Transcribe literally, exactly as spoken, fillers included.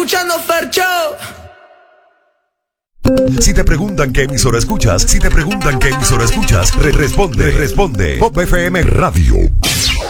escuchando Fercho. Si te preguntan qué emisora escuchas, si te preguntan qué emisora escuchas, re responde, responde. Pop F M Radio.